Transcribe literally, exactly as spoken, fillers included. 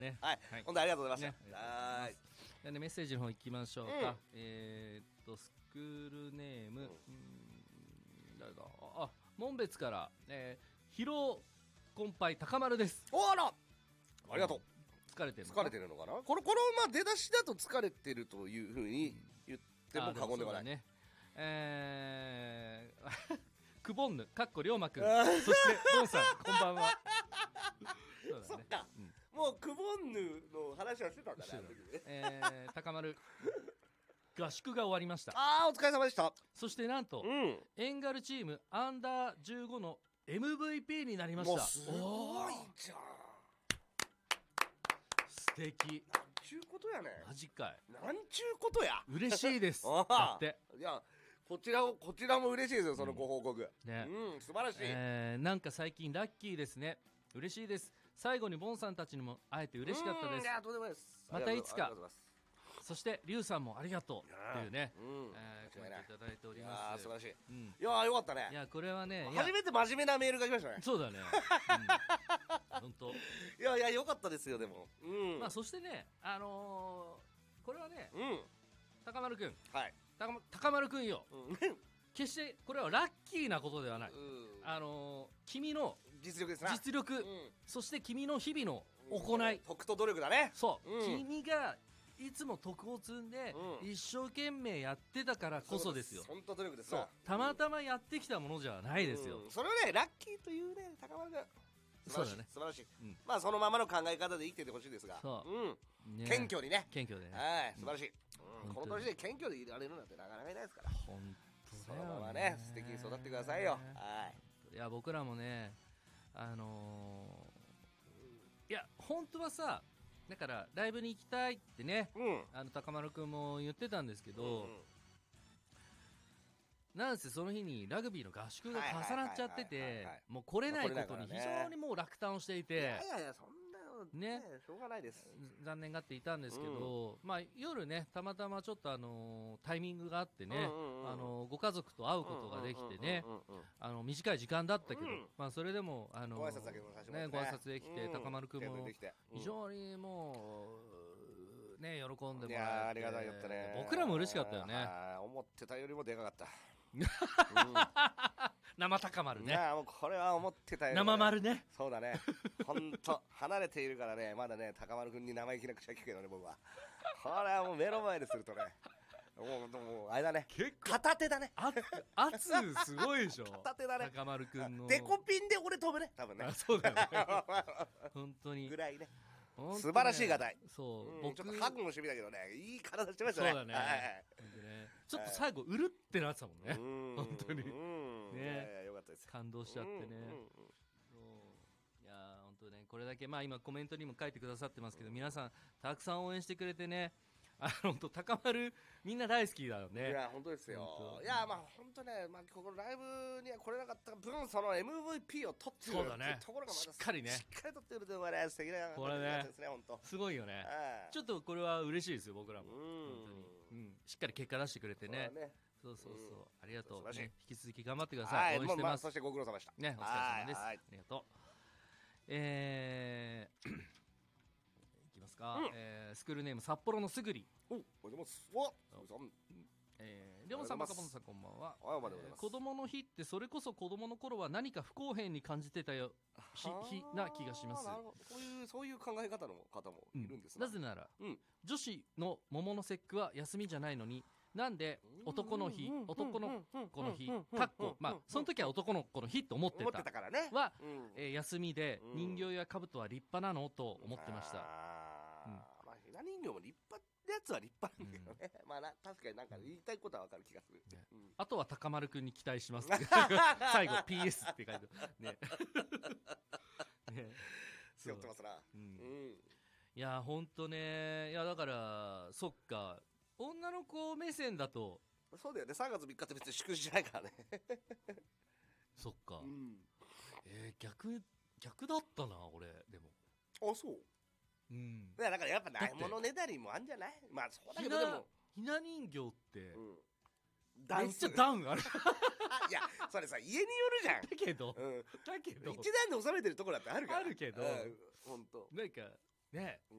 ね、 はい、 はい、 本当にありがとうございました、 ね、 はい。 じゃあね、メッセージの方行きましょうか、うん、えー、っとスクールネーム、うん、誰だ、あ、門別から、えー、疲労困憊高丸です。 おあら、ありがとう。 疲れてるのか疲れてるのかな。このこのまあ出だしだと疲れてるというふうに言っても過言ではない、 ね、えークボンヌかっこ龍馬くんそしてドンさんこんばんはそうだね、そっか、うん、もうクボンヌの話はしてたんだね、 えー、高丸合宿が終わりました。 あー、お疲れ様でした。 そしてなんと、うん、エンガルチームアンダーじゅうごの エムブイピー になりました。もうすごいじゃん、 素敵。 なんちゅうことやね。 マジかい。 なんちゅうことや。 嬉しいですだって。 いや、こちらをこちらも嬉しいですよ、そのご報告、 うん、ね、 うん、素晴らしい、 えー、なんか最近ラッキーですね。嬉しいです。最後にボンさんたちにも会えて嬉しかったです。 いや、とんでもないです。 またいつか。そしてリュウさんもありがとうっていうね、うん、えー、コメントいただいております。 いや、素晴らしい、うん、いや、よかったね。 いや、これはね、 初めて真面目なメールが来ましたね。 そうだね、本当、うん、いやいや、よかったですよ。でも、うん、 まあ、そしてね、あのー、これはね、うん、高丸くん、 はい、 高, 高丸くんよ、うん、決してこれはラッキーなことではない、 うん、 あのー、君の実力ですな。 実力、うん、そして君の日々の行い、 うん、徳と努力だね。 そう、うん、君がいつも徳を積んで、うん、一生懸命やってたからこそですよ。 本当努力です。 そう、たまたまやってきたものじゃないですよ、 うん、それをね、ラッキーというね、高丸が素晴らしい、そうだね、素晴らしい、うん、まあそのままの考え方で生きててほしいですが、そう、うんね、謙虚にね、 謙虚でね、 はい、素晴らしい、うん、この年で謙虚でいられるなんてなかなかいないですから、 本当だよね、 そのままね、素敵に育ってくださいよ。はい、 いや、僕らもね、あのー、いや本当はさ、だからライブに行きたいってね、うん、あの高丸くんも言ってたんですけど、うん、なんせその日にラグビーの合宿が重なっちゃってて、もう来れないことに非常にもう落胆をしていて、いやいやいや、そんなのね、ね、しょうがないです。 残念がっていたんですけど、うん、まあ、夜ね、たまたまちょっとあのー、タイミングがあってね、うんうんうん、あのー、ご家族と会うことができてね、あの短い時間だったけど、うん、まあ、それでも、あのー、 ご挨拶だけもさせてもらってね、ご挨拶できて、うん、高丸くんも非常にもうね、喜んでもらえて、いや、 ありがたいよったね。 僕らも嬉しかったよね。 思ってたよりもでかかった。うん、 生高丸ね。 いや、もうこれは思ってたよりも、 ね、生丸ね。 そうだね、本当離れているからね、まだね、高丸君に生意気な口は聞くけどね、僕は。これはもう目の前でするとね、もう、もうあれだね、結構片手だね。 圧すごいでしょ。 片手だね、 高丸君のデコピンで俺飛ぶね、多分ね。 あ、そうだよね本当にぐらいね、素晴らしい方。そう、うん、僕ちょっとハグもしてみたけどね、いい体してましたね。 そうだね、はいね、ちょっと最後うるってなってたもんね、本当にね。 いやいや、よかったです。 感動しちゃってね。うんうんうん、そういや本当ね、これだけ、まあ、今コメントにも書いてくださってますけど、皆さんたくさん応援してくれてね、あの高丸みんな大好きだよね。 いや本当ですよ。いや、まあ本当ね、まあ、ここのライブには来れなかった分、その エムブイピー を取ってるっていうところがまたしっかりね、しっかり取ってるというのがね、素敵なこれねですね、本当すごいよね。ちょっとこれは嬉しいですよ、僕らも。本当に、うん、しっかり結果出してくれてね。そうそうそう、ありがとう、ね、引き続き頑張ってください。応援してます。そしてご苦労様でしたね。お疲れ様です。ありがとう。えーいきますか、うん、えー、スクールネーム札幌のすぐり。 お、おはようございます。わ、 えー、りょうさん、まかぽんさん、こんばんは。 おはようございます。 子供の日ってそれこそ子供の頃は何か不公平に感じてたよ日日な気がします。 そういうそういう考え方の方もいるんです、ね、 うん、なぜなら、うん、女子の桃の節句は休みじゃないのに、なんで男の日、男の子の日、かっこ、まあその時は男の子の日って思ってた、 思ってたからね、 は、うん、えー、休みで人形や兜は立派なのと思ってました。 あ、うん、まあひな人形も立派ってやつは立派なんだけどね、うん、まあな、確かになんか言いたいことは分かる気がする、ね、うん、 あとは高丸くんに期待します最後 ピーエス って書いてあるねね、背負ってますな、うんうん、 いやほんとね、いやだからそっか、女の子目線だとそうだよね、さんがつみっかって別に祝辞じゃないからねそっか、 うん、 えー、逆逆だったな俺。でもあ、そう、うん、だからやっぱないものねだりもあんじゃない。まあそうだけど、でもひな人形って、うん、 ダンめっちゃダウンあるいやそれさ家によるじゃん。 だけど、 うん、 だけど一段で収めてるところだってあるから。 あるけど、 うん、ほんとなんかね、